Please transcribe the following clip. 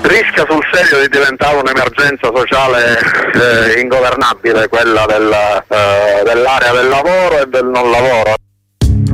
rischia sul serio di diventare un'emergenza sociale ingovernabile, quella dell'area del lavoro e del non lavoro.